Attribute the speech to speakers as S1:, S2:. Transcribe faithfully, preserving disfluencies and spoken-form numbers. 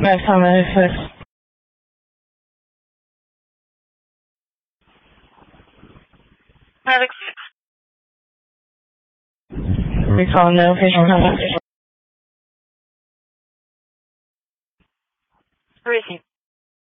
S1: Max, how many six?
S2: Alex.
S1: Recall no official contact.
S2: Where is he?